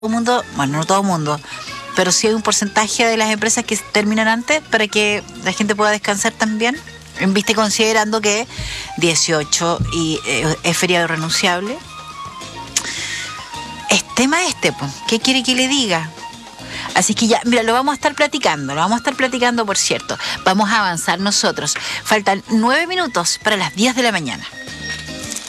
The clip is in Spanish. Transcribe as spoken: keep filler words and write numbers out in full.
el mundo, bueno, no todo el mundo, pero sí hay un porcentaje de las empresas que terminan antes para que la gente pueda descansar también, viste, considerando que dieciocho y eh, es feriado renunciable. Es tema este, pues, ¿qué quiere que le diga? Así que ya, mira, lo vamos a estar platicando, lo vamos a estar platicando, por cierto. Vamos a avanzar nosotros. Faltan nueve minutos para las diez de la mañana.